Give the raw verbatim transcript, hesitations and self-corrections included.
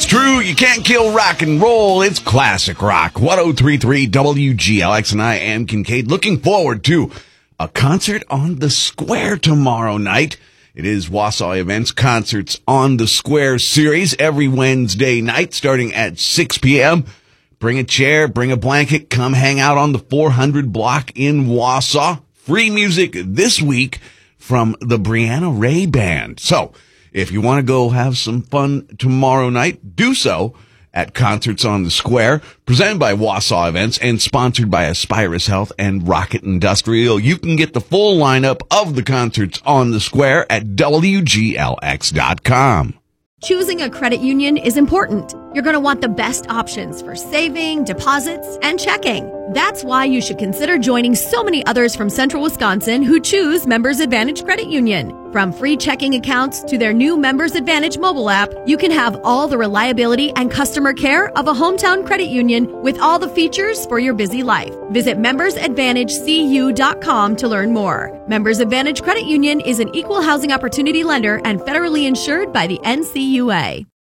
true. You can't kill rock and roll. It's classic rock. ten thirty-three W G L X, and I am Kincaid. Looking forward to a concert on the Square tomorrow night. It is Wausau Events Concerts on the Square series every Wednesday night starting at six p.m. Bring a chair, bring a blanket, come hang out on the four hundred block in Wausau. Free music this week from the Brianna Ray Band. So, if you want to go have some fun tomorrow night, do so at Concerts on the Square, presented by Wausau Events and sponsored by Aspirus Health and Rocket Industrial. You can get the full lineup of the Concerts on the Square at W G L X dot com. Choosing a credit union is important. You're going to want the best options for saving, deposits, and checking. That's why you should consider joining so many others from Central Wisconsin who choose Members Advantage Credit Union. From free checking accounts to their new Members Advantage mobile app, you can have all the reliability and customer care of a hometown credit union with all the features for your busy life. Visit members advantage c u dot com to learn more. Members Advantage Credit Union is an equal housing opportunity lender and federally insured by the N C U A.